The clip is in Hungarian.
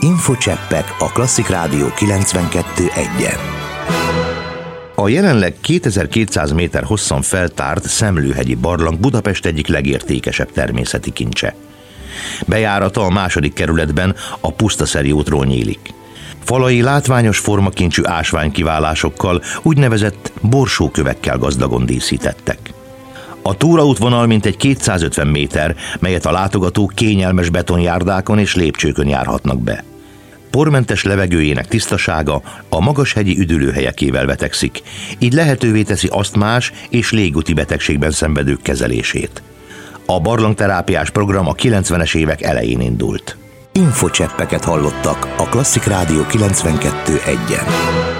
Infocseppek a Klasszik Rádió 92.1-en. A jelenleg 2200 méter hosszan feltárt Szemlőhegyi barlang Budapest egyik legértékesebb természeti kincse. Bejárata a második kerületben, a Pusztaszeri útról nyílik. Falai látványos formakincsű ásványkiválásokkal, úgynevezett borsókövekkel gazdagon díszítettek. A túraútvonal mintegy 250 méter, melyet a látogatók kényelmes betonjárdákon és lépcsőkön járhatnak be. Pormentes levegőjének tisztasága a magashegyi üdülőhelyekével vetekszik, így lehetővé teszi asztmás és légúti betegségben szenvedők kezelését. A barlangterápiás program a 90-es évek elején indult. Infocseppeket hallottak a Klasszik Rádió 92.1-en.